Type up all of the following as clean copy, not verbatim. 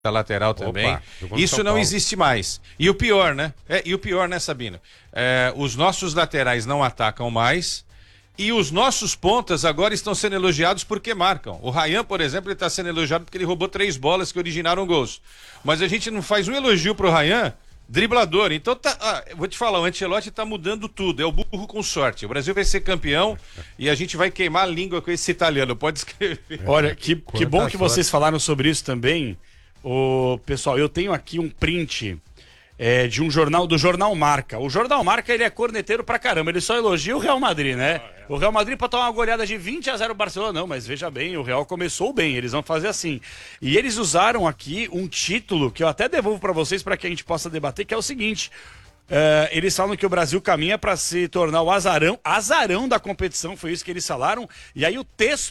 lateral também. Opa, isso não existe mais. E o pior, né? Sabino? Os nossos laterais não atacam mais e os nossos pontas agora estão sendo elogiados porque marcam. O Ryan, por exemplo, ele está sendo elogiado porque ele roubou 3 bolas que originaram gols. Mas a gente não faz um elogio pro Ryan, driblador. Então, vou te falar, o Ancelotti tá mudando tudo. É o burro com sorte. O Brasil vai ser campeão e a gente vai queimar a língua com esse italiano. Pode escrever. Olha, que bom que vocês falaram sobre isso também. Pessoal, eu tenho aqui um print de um jornal, do Jornal Marca. O Jornal Marca, ele é corneteiro pra caramba. Ele só elogia o Real Madrid, né? O Real Madrid pode tomar uma goleada de 20-0 o Barcelona. Não, mas veja bem, o Real começou bem. Eles vão fazer assim. E eles usaram aqui um título que eu até devolvo pra vocês para que a gente possa debater, que é o seguinte. Eles falam que o Brasil caminha para se tornar o azarão da competição. Foi isso que eles falaram. E aí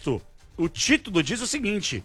o título diz o seguinte: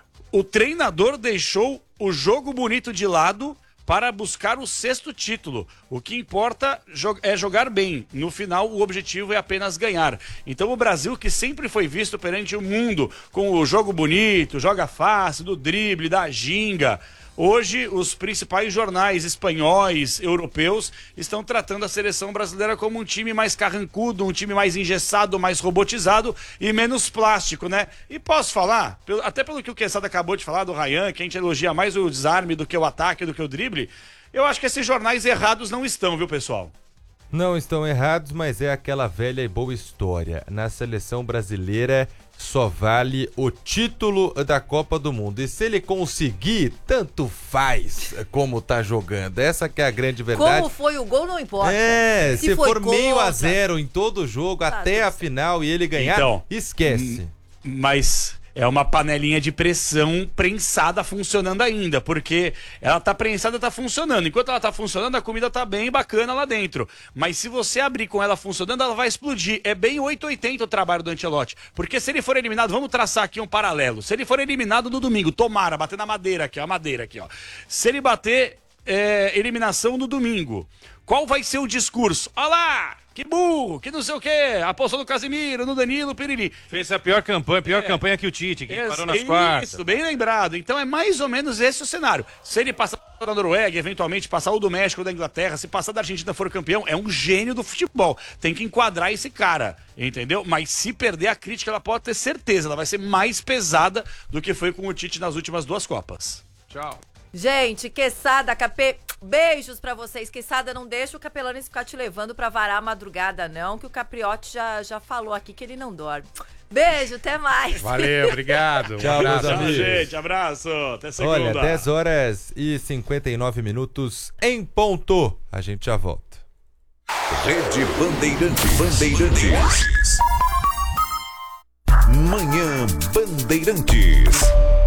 o treinador deixou o jogo bonito de lado para buscar o 6º título. O que importa é jogar bem. No final, o objetivo é apenas ganhar. Então, o Brasil, que sempre foi visto perante o mundo com o jogo bonito, joga fácil, do drible, da ginga, hoje, os principais jornais espanhóis, europeus, estão tratando a seleção brasileira como um time mais carrancudo, um time mais engessado, mais robotizado e menos plástico, né? E posso falar, até pelo que o Quesada acabou de falar do Ryan, que a gente elogia mais o desarme do que o ataque, do que o drible, eu acho que esses jornais errados não estão, viu, pessoal? Não estão errados, mas é aquela velha e boa história. Na seleção brasileira só vale o título da Copa do Mundo. E se ele conseguir, tanto faz como tá jogando. Essa que é a grande verdade. Como foi o gol, não importa. Se for 0-0 em todo o jogo, até a final e ele ganhar, então, esquece. Mas é uma panelinha de pressão prensada funcionando ainda, porque ela tá prensada, tá funcionando. Enquanto ela tá funcionando, a comida tá bem bacana lá dentro. Mas se você abrir com ela funcionando, ela vai explodir. É bem 880 o trabalho do Ancelotti. Porque se ele for eliminado, vamos traçar aqui um paralelo. Se ele for eliminado no domingo, tomara, bater na madeira aqui, ó. Se ele bater eliminação no domingo, qual vai ser o discurso? Olha lá! Que burro, que não sei o quê, apostou no Casemiro, no Danilo, Piriri. Fez a pior campanha que o Tite, que parou nas quartas. Isso, bem lembrado. Então é mais ou menos esse o cenário. Se ele passar da Noruega, eventualmente passar o do México ou da Inglaterra, se passar da Argentina for campeão, é um gênio do futebol. Tem que enquadrar esse cara, entendeu? Mas se perder a crítica, ela pode ter certeza, ela vai ser mais pesada do que foi com o Tite nas últimas 2 Copas. Tchau. Gente, Quesada, Capê, beijos pra vocês. Quesada, não deixa o Capelanes ficar te levando pra varar a madrugada, não, que o Capriotti já falou aqui que ele não dorme. Beijo, até mais. Valeu, obrigado. Tchau, meus amigos. Gente, abraço. Até segunda. Olha, 10h59 em ponto. A gente já volta. Rede Bandeirantes. Manhã Bandeirantes.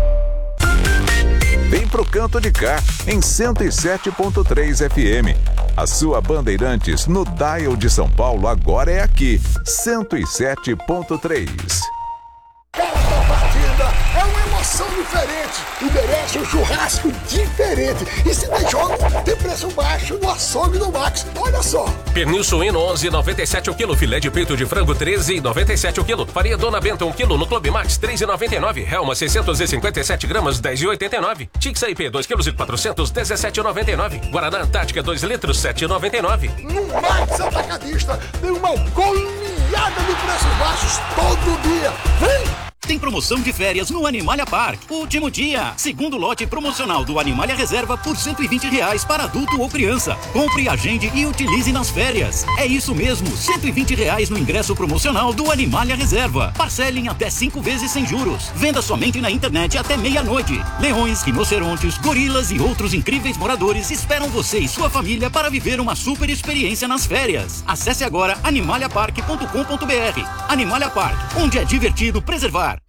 Vem pro canto de cá, em 107.3 FM. A sua Bandeirantes no dial de São Paulo agora é aqui, 107.3. Cada partida é uma emoção diferente e merece um churrasco diferente. E se tem jogo, tem preço baixo no açougue do Max. Olha só. Pernil suíno 11,97 o quilo. Filé de peito de frango 13,97 o quilo. Farinha Dona Benta 1 quilo no Clube Max 3,99. Helma 657 gramas 10,89. Tix IP 2 quilos e 400 17,99. Guaraná Antártica 2 litros 7,99. No Max Atacadista tem uma goleada de preços baixos todo dia. Vem! Tem promoção de férias no Animalia Park. Último dia. Segundo lote promocional do Animalia Reserva por R$120 para adulto ou criança. Compre, agende e utilize nas férias. É isso mesmo, R$120 no ingresso promocional do Animalia Reserva. Parcele em até 5 vezes sem juros. Venda somente na internet até meia-noite. Leões, rinocerontes, gorilas e outros incríveis moradores esperam você e sua família para viver uma super experiência nas férias. Acesse agora animaliapark.com.br. Animalia Park, onde é divertido preservar.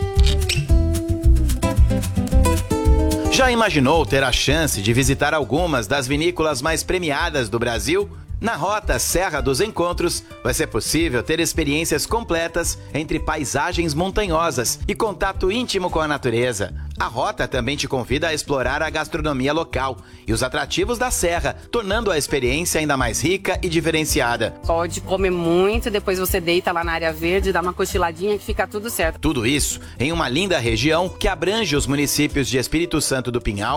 Já imaginou ter a chance de visitar algumas das vinícolas mais premiadas do Brasil? Na Rota Serra dos Encontros, vai ser possível ter experiências completas entre paisagens montanhosas e contato íntimo com a natureza. A rota também te convida a explorar a gastronomia local e os atrativos da serra, tornando a experiência ainda mais rica e diferenciada. Pode comer muito, depois você deita lá na área verde, dá uma cochiladinha que fica tudo certo. Tudo isso em uma linda região que abrange os municípios de Espírito Santo do Pinhal,